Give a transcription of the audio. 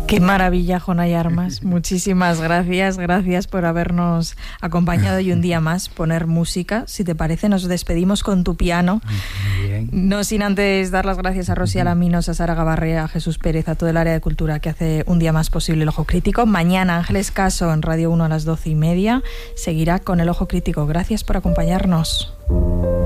Qué maravilla, Jonay Armas. Muchísimas gracias por habernos acompañado y un día más poner música. Si te parece, nos despedimos con tu piano. Muy bien. No sin antes dar las gracias a Rosy Alaminos, a Sara Gabarre, a Jesús Pérez, a todo el área de cultura que hace un día más posible el Ojo Crítico. Mañana Ángeles Caso en Radio 1 a las 12:30 seguirá con el Ojo Crítico. Gracias por acompañarnos.